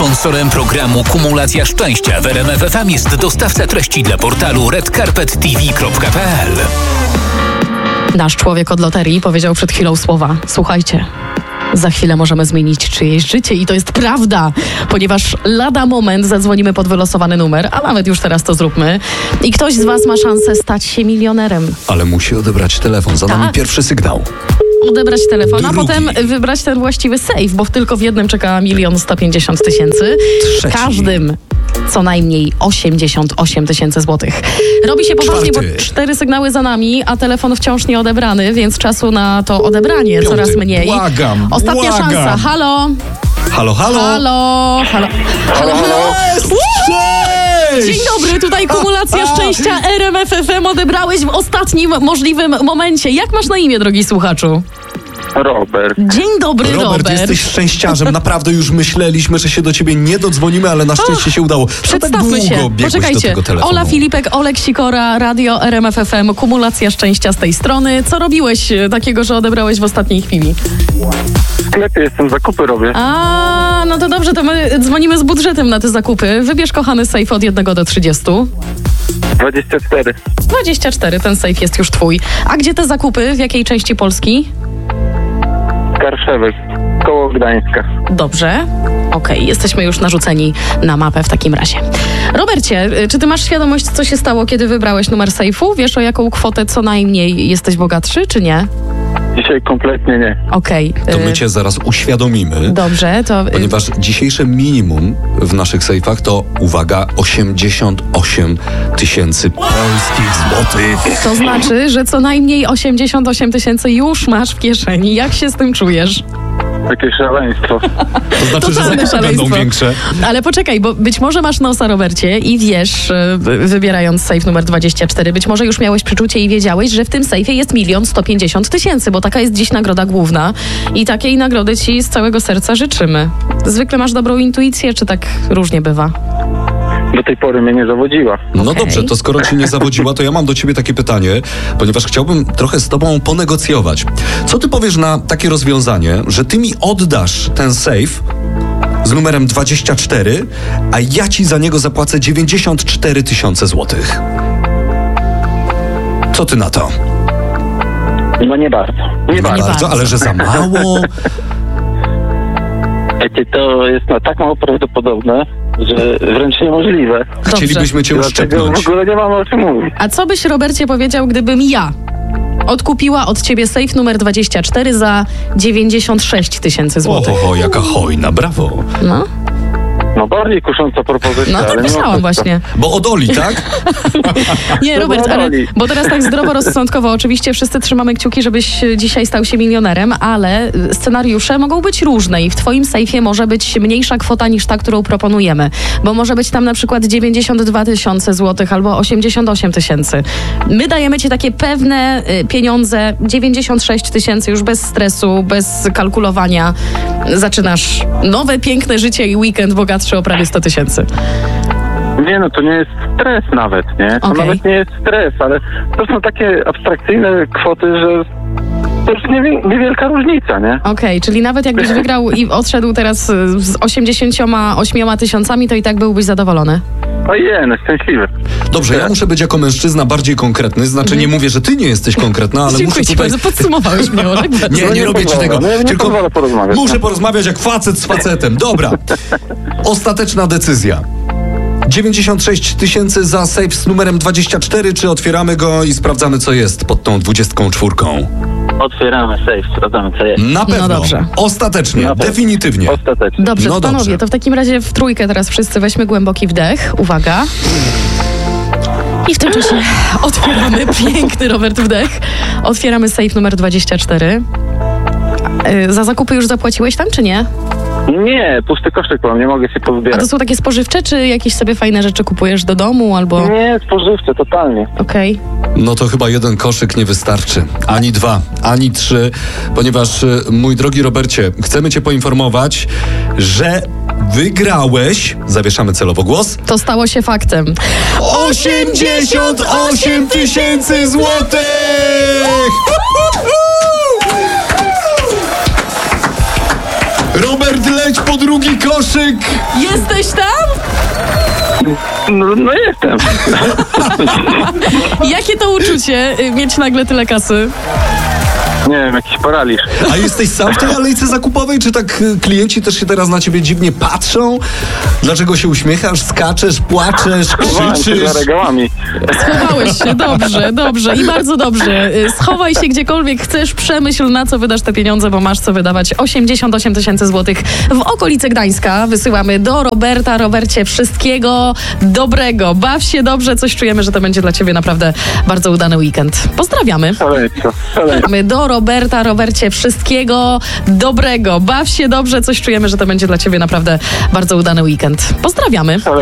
Sponsorem programu Kumulacja Szczęścia w RMF FM jest dostawca treści dla portalu redcarpettv.pl. Nasz człowiek od loterii powiedział przed chwilą słowa: słuchajcie, za chwilę możemy zmienić czyjeś życie i to jest prawda, ponieważ lada moment zadzwonimy pod wylosowany numer, a nawet już teraz to zróbmy i ktoś z was ma szansę stać się milionerem. Ale musi odebrać telefon, za nami pierwszy sygnał. Odebrać telefon, a Drugi. potem wybrać ten właściwy safe, bo tylko w jednym czeka 1 150 000. Trzeci. Każdym co najmniej 88 000 złotych. Robi się poważnie, bo Czwarty. 4 sygnały za nami, a telefon wciąż nie odebrany, więc czasu na to odebranie Piąty. coraz mniej. Błagam, Ostatnia błagam. szansa. Halo? Halo, halo. Halo? Halo? Halo? Halo? Cześć! Dzień dobry, tutaj kumulacja szczęścia RMF FM. Odebrałeś w ostatnim możliwym momencie. Jak masz na imię, drogi słuchaczu? Robert. Dzień dobry, Robert, jesteś szczęściarzem. Naprawdę już myśleliśmy, że się do ciebie nie dodzwonimy, ale na szczęście się udało. Co tak Przedstawmy długo się. biegłeś do Poczekajcie. tego telefonu? Ola Filipek, Olek Sikora, Radio RMF FM, kumulacja szczęścia z tej strony. Co robiłeś takiego, że odebrałeś w ostatniej chwili? W sklepie jestem, zakupy robię. A, no to dobrze, to my dzwonimy z budżetem na te zakupy. Wybierz, kochany, safe od 1 do 30. 24. 24, ten safe jest już twój. A gdzie te zakupy? W jakiej części Polski? Karszewek, koło Gdańska. Dobrze. Okej, jesteśmy już narzuceni na mapę w takim razie. Robercie, czy ty masz świadomość, co się stało, kiedy wybrałeś numer sejfu? Wiesz, o jaką kwotę co najmniej jesteś bogatszy, czy nie? Dzisiaj kompletnie nie. Okej. To my cię zaraz uświadomimy. Dobrze, to... Ponieważ dzisiejsze minimum w naszych sejfach to, uwaga, 88 000 polskich złotych. To znaczy, że co najmniej 88 000 już masz w kieszeni. Jak się z tym czujesz? Jakieś szaleństwo. To znaczy, że Totalne zakupy będą szaleństwo. większe. Ale poczekaj, bo być może masz nosa, Robercie, i wiesz, wybierając safe numer 24, być może już miałeś przeczucie i wiedziałeś, że w tym sejfie jest 1 150 000, bo taka jest dziś nagroda główna i takiej nagrody ci z całego serca życzymy. Zwykle masz dobrą intuicję, czy tak różnie bywa? Do tej pory mnie nie zawodziła. No Okej. dobrze, to skoro cię nie zawodziła, to ja mam do ciebie takie pytanie, ponieważ chciałbym trochę z tobą ponegocjować. Co ty powiesz na takie rozwiązanie, że ty mi oddasz ten safe z numerem 24, a ja ci za niego zapłacę 94 000 złotych? Co ty na to? No nie bardzo. Nie bardzo. bardzo. Ale że za mało? Wiecie, to jest tak mało prawdopodobne, że wręcz niemożliwe. Chcielibyśmy cię Dlatego uszczepnąć. w ogóle nie mam o czym mówić. A co byś, Robercie, powiedział, gdybym ja odkupiła od ciebie safe numer 24 za 96 000 złotych? O, jaka hojna, brawo. No, No bardziej kusząca propozycja, no ale tak nie myślałam ma co. właśnie. Bo od Oli, tak? Nie, To Robert, było ale, boli. bo teraz tak zdroworozsądkowo, oczywiście wszyscy trzymamy kciuki, żebyś dzisiaj stał się milionerem, ale scenariusze mogą być różne i w twoim sejfie może być mniejsza kwota niż ta, którą proponujemy, bo może być tam na przykład 92 000 złotych albo 88 000. My dajemy ci takie pewne pieniądze, 96 000 już bez stresu, bez kalkulowania. Zaczynasz nowe, piękne życie i weekend bogatszy o prawie 100 000. Nie, no to nie jest stres nawet, nie? To Okej. nawet nie jest stres, ale to są takie abstrakcyjne kwoty, że to już niewielka różnica, nie? Okej, czyli nawet jakbyś wygrał i odszedł teraz z 88 000, to i tak byłbyś zadowolony. Ojej, no szczęśliwy. Dobrze, ja muszę być jako mężczyzna bardziej konkretny. Znaczy nie mówię, że ty nie jesteś konkretna, ale Dziękuję muszę ci tutaj... bardzo, podsumowałeś mnie, Olek. Nie robię ci tego. Nie Tylko pozwolę porozmawiać. muszę porozmawiać jak facet z facetem. Dobra. Ostateczna decyzja. 96 000 za safe z numerem 24, czy otwieramy go i sprawdzamy, co jest pod tą 24? Otwieramy safe, sprawdzamy co jest. Na pewno. dobrze. Ostatecznie, Na pewno. definitywnie. Ostatecznie. Dobrze, No panowie, dobrze. to w takim razie w trójkę teraz wszyscy weźmy głęboki wdech. Uwaga. I w tym czasie otwieramy piękny, Robert, wdech. Otwieramy safe numer 24. Za zakupy już zapłaciłeś tam, czy nie? Nie, pusty koszyk mam, nie mogę się A pozbierać. to są takie spożywcze, czy jakieś sobie fajne rzeczy kupujesz do domu, albo... Nie, spożywcze, totalnie. Okej. No to chyba jeden koszyk nie wystarczy. Ani 2, ani 3, ponieważ, mój drogi Robercie, chcemy cię poinformować, że wygrałeś, zawieszamy celowo głos, To stało się faktem. 88 000 złotych! Robert, leć po po drugi koszyk! Jesteś tam? No jestem. Jakie to uczucie mieć nagle tyle kasy? Nie wiem, jakiś paraliż. A jesteś sam w tej alejce zakupowej? Czy tak klienci też się teraz na ciebie dziwnie patrzą? Dlaczego się uśmiechasz, skaczesz, płaczesz, Chowałem się krzyczysz? za regałami. Schowałeś się, dobrze i bardzo dobrze. Schowaj się gdziekolwiek chcesz, przemyśl, na co wydasz te pieniądze, bo masz co wydawać. 88 000 złotych w okolicy Gdańska wysyłamy do Roberta. Robercie, wszystkiego dobrego. Baw się dobrze, coś czujemy, że to będzie dla ciebie naprawdę bardzo udany weekend. Pozdrawiamy. Szaleństwo. Do Roberta. Robercie, wszystkiego dobrego. Baw się dobrze, coś czujemy, że to będzie dla ciebie naprawdę bardzo udany weekend. Pozdrawiamy.